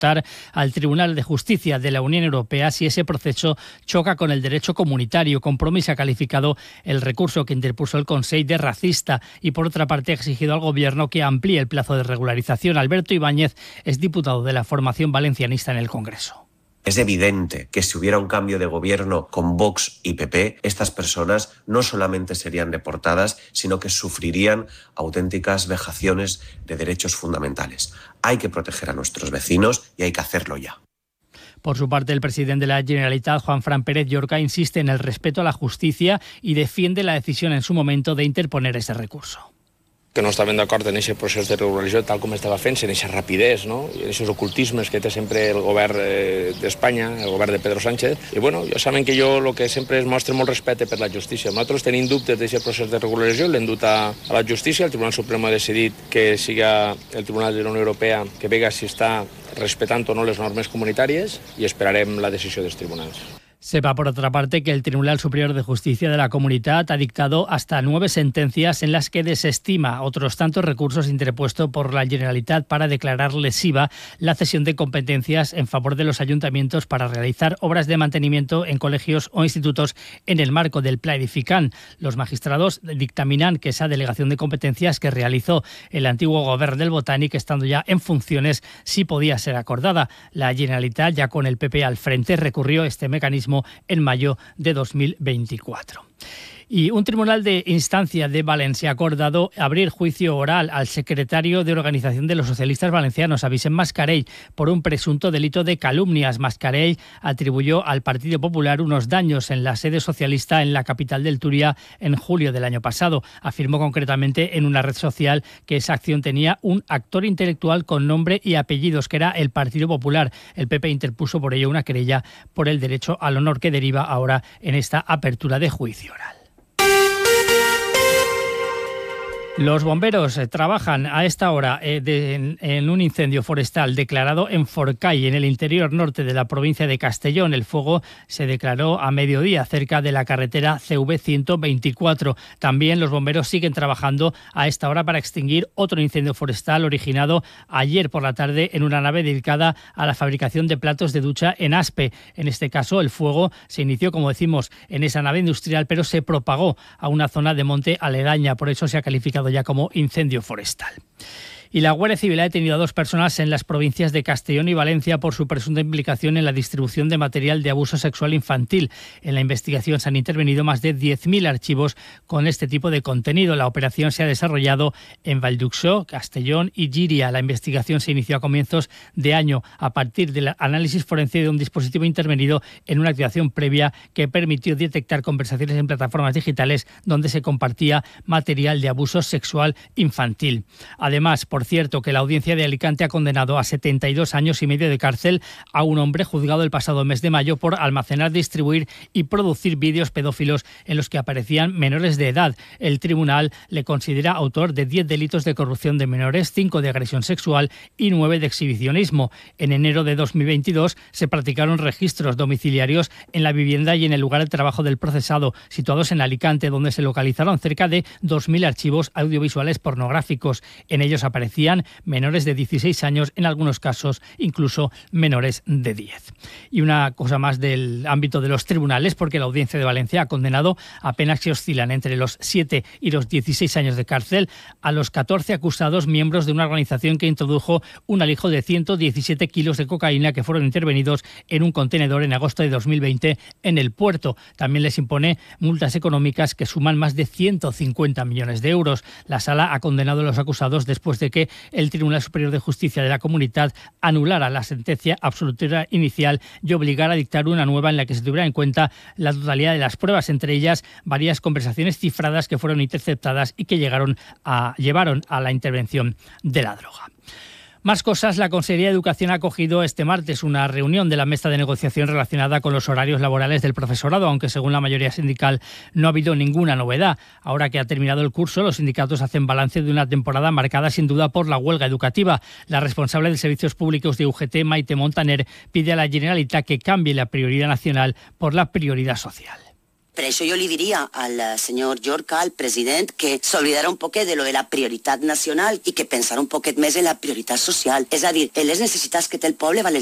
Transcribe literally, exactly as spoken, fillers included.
al Tribunal de Justicia de la Unión Europea si ese proceso choca con el derecho comunitario. Compromís ha calificado el recurso que interpuso el Consell de racista y, por otra parte, ha exigido al Gobierno que amplíe el plazo de regularización. Alberto Ibáñez es diputado de la formación valencianista en el Congreso. Es evidente que si hubiera un cambio de gobierno con Vox y P P, estas personas no solamente serían deportadas, sino que sufrirían auténticas vejaciones de derechos fundamentales. Hay que proteger a nuestros vecinos y hay que hacerlo ya. Por su parte, el presidente de la Generalitat, Juanfran Pérez Llorca, insiste en el respeto a la justicia y defiende la decisión en su momento de interponer ese recurso. Que no estàvem d'acord en aquest procés de regularització tal com estava fent, en aquesta rapidesa, no? I en aquests ocultismes que té sempre el govern eh, d'Espanya, el govern de Pedro Sánchez. I bueno, ja saben que jo el que sempre es mostra molt respecte per la justícia. Nosaltres tenim dubtes d'aquest procés de regularització, l'hem dut a, a la justícia, el Tribunal Suprem ha decidit que siga el Tribunal de la Unió Europea que vega si està respetant o no les normes comunitàries i esperarem la decisió dels tribunals. Sepa, por otra parte, que el Tribunal Superior de Justicia de la Comunidad ha dictado hasta nueve sentencias en las que desestima otros tantos recursos interpuestos por la Generalitat para declarar lesiva la cesión de competencias en favor de los ayuntamientos para realizar obras de mantenimiento en colegios o institutos en el marco del Pla Edificant. Los magistrados dictaminan que esa delegación de competencias que realizó el antiguo Govern del Botànic, estando ya en funciones, sí podía ser acordada. La Generalitat, ya con el P P al frente, recurrió este mecanismo en mayo de dos mil veinticuatro. Y un tribunal de instancia de Valencia ha acordado abrir juicio oral al secretario de Organización de los Socialistas Valencianos, a Vicent Mascarell, por un presunto delito de calumnias. Mascarell atribuyó al Partido Popular unos daños en la sede socialista en la capital del Turia en julio del año pasado. Afirmó concretamente en una red social que esa acción tenía un actor intelectual con nombre y apellidos, que era el Partido Popular. El P P interpuso por ello una querella por el derecho al honor que deriva ahora en esta apertura de juicio oral. Los bomberos trabajan a esta hora eh, de, en, en un incendio forestal declarado en Forcall, en el interior norte de la provincia de Castellón. El fuego se declaró a mediodía cerca de la carretera C V ciento veinticuatro. También los bomberos siguen trabajando a esta hora para extinguir otro incendio forestal originado ayer por la tarde en una nave dedicada a la fabricación de platos de ducha en Aspe. En este caso, el fuego se inició, como decimos, en esa nave industrial, pero se propagó a una zona de monte aledaña. Por eso se ha calificado ya como incendio forestal. Y la Guardia Civil ha detenido a dos personas en las provincias de Castellón y Valencia por su presunta implicación en la distribución de material de abuso sexual infantil. En la investigación se han intervenido más de diez mil archivos con este tipo de contenido. La operación se ha desarrollado en Valldhuxó, Castellón y Llíria. La investigación se inició a comienzos de año a partir del análisis forense de un dispositivo intervenido en una activación previa que permitió detectar conversaciones en plataformas digitales donde se compartía material de abuso sexual infantil. Además, por Por cierto, que la audiencia de Alicante ha condenado a setenta y dos años y medio de cárcel a un hombre juzgado el pasado mes de mayo por almacenar, distribuir y producir vídeos pedófilos en los que aparecían menores de edad. El tribunal le considera autor de diez delitos de corrupción de menores, cinco de agresión sexual y nueve de exhibicionismo. En enero de dos mil veintidós se practicaron registros domiciliarios en la vivienda y en el lugar de trabajo del procesado, situados en Alicante, donde se localizaron cerca de dos mil archivos audiovisuales pornográficos. En ellos aparecían menores de dieciséis años, en algunos casos incluso menores de diez. Y una cosa más del ámbito de los tribunales, porque la Audiencia de Valencia ha condenado a penas que oscilan entre los siete y los dieciséis años de cárcel a los catorce acusados miembros de una organización que introdujo un alijo de ciento diecisiete kilos de cocaína que fueron intervenidos en un contenedor en agosto de dos mil veinte en el puerto. También les impone multas económicas que suman más de ciento cincuenta millones de euros. La Sala ha condenado a los acusados después de que el Tribunal Superior de Justicia de la Comunidad anulara la sentencia absolutoria inicial y obligara a dictar una nueva en la que se tuviera en cuenta la totalidad de las pruebas, entre ellas varias conversaciones cifradas que fueron interceptadas y que llegaron a, llevaron a la intervención de la droga. Más cosas. La Consejería de Educación ha acogido este martes una reunión de la mesa de negociación relacionada con los horarios laborales del profesorado, aunque según la mayoría sindical no ha habido ninguna novedad. Ahora que ha terminado el curso, los sindicatos hacen balance de una temporada marcada sin duda por la huelga educativa. La responsable de Servicios Públicos de U G T, Maite Montaner, pide a la Generalitat que cambie la prioridad nacional por la prioridad social. Per això jo li diria al senyor Llorca, al president, que s'oblidara un poquet de lo de la prioritat nacional i que pensara un poquet més en la prioritat social. És a dir, en les necessitats que té el poble,